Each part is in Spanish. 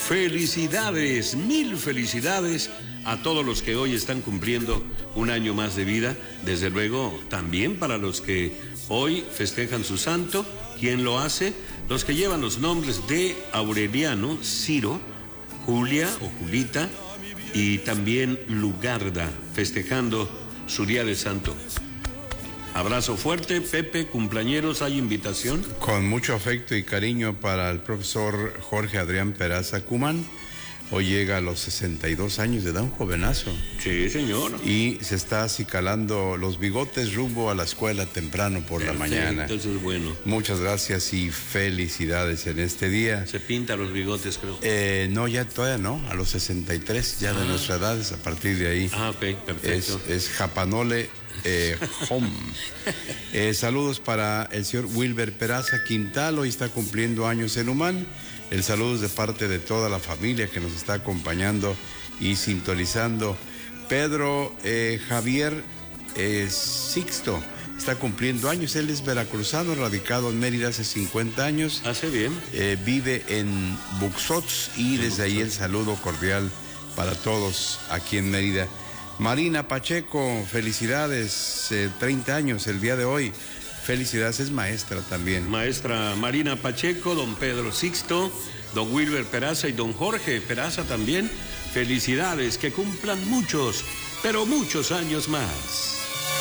Felicidades, mil felicidades a todos los que hoy están cumpliendo un año más de vida. Desde luego, también para los que hoy festejan su santo. ¿Quién lo hace? Los que llevan los nombres de Aureliano, Ciro, Julia o Julita y también Lugarda, festejando su día de santo. Abrazo fuerte, Pepe, cumpleañeros, ¿hay invitación? Con mucho afecto y cariño para el profesor Jorge Adrián Peraza Cumán. Hoy llega a los 62 años de edad, un jovenazo. Sí, señor. Y se está acicalando los bigotes rumbo a la escuela temprano por la mañana. Entonces es bueno. Muchas gracias y felicidades en este día. Se pinta los bigotes, creo. No, ya todavía no, a los 63 ya de nuestra edad, es a partir de ahí. Ok, perfecto. Es Japanole Home. Saludos para el señor Wilber Peraza Quintal, hoy está cumpliendo años en Humán. El saludo es de parte de toda la familia que nos está acompañando y sintonizando. Pedro Javier Sixto está cumpliendo años. Él es veracruzano, radicado en Mérida hace 50 años. Hace bien. Vive en Buxots y desde ahí el saludo cordial para todos aquí en Mérida. Marina Pacheco, felicidades, 30 años el día de hoy. Felicidades, es maestra también. Maestra Marina Pacheco, don Pedro Sixto, don Wilber Peraza y don Jorge Peraza también. Felicidades, que cumplan muchos, pero muchos años más.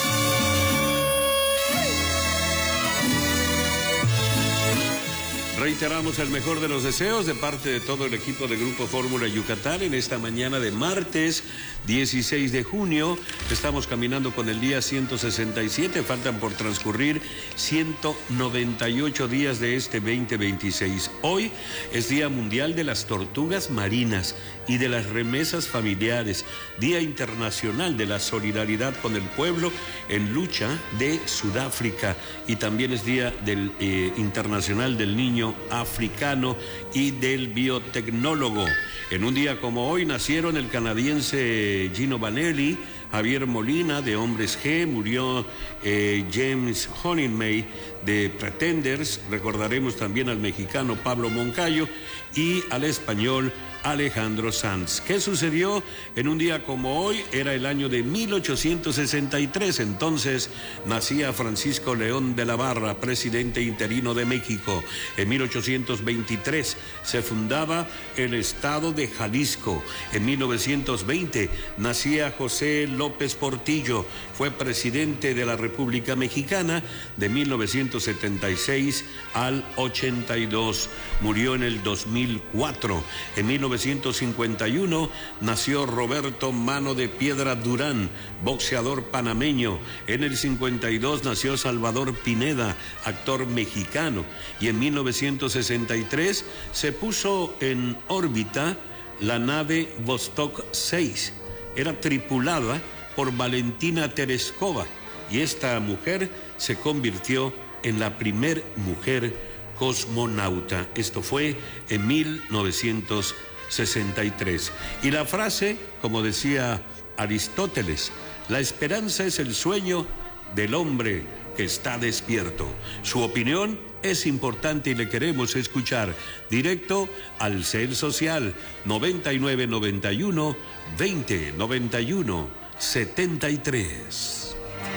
Reiteramos el mejor de los deseos de parte de todo el equipo de Grupo Fórmula Yucatán en esta mañana de martes 16 de junio. Estamos caminando con el día 167, faltan por transcurrir 198 días de este 2026. Hoy es Día Mundial de las Tortugas Marinas y de las Remesas Familiares, Día Internacional de la Solidaridad con el Pueblo en Lucha de Sudáfrica, y también es Día Internacional del Niño Africano y del Biotecnólogo. En un día como hoy nacieron el canadiense Gino Vanelli, Javier Molina de Hombres G, murió James Honeyman de Pretenders, recordaremos también al mexicano Pablo Moncayo y al español Alejandro Sanz. ¿Qué sucedió en un día como hoy? Era el año de 1863, entonces nacía Francisco León de la Barra, presidente interino de México. En 1823 se fundaba el estado de Jalisco. En 1920 nacía José López Portillo, fue presidente de la República Mexicana de 1976 al 82. Murió en el 2004. En 1951 nació Roberto Mano de Piedra Durán, boxeador panameño. En el 52 nació Salvador Pineda, actor mexicano. Y en 1963 se puso en órbita la nave Vostok 6. Era tripulada por Valentina Tereskova y esta mujer se convirtió en la primer mujer cosmonauta. Esto fue en 1963. Y la frase, como decía Aristóteles, la esperanza es el sueño del hombre que está despierto. Su opinión es importante y le queremos escuchar. Directo al CEL Social 9991 2091 73.